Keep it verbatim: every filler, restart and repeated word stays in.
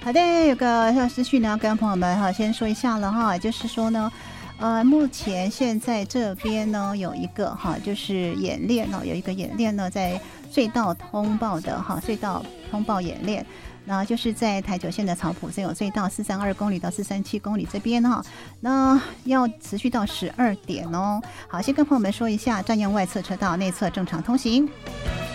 好的，有个资讯呢，跟朋友们哈先说一下了哈，就是说呢，呃，目前现在这边呢有一个哈，就是演练哦，有一个演练呢在隧道通报的哈，隧道通报演练。那就是在台九线的草埔森有隧道四三二公里到四三七公里这边哈，那要持续到十二点哦。好，先跟朋友们说一下，占用外侧车道，内侧正常通行。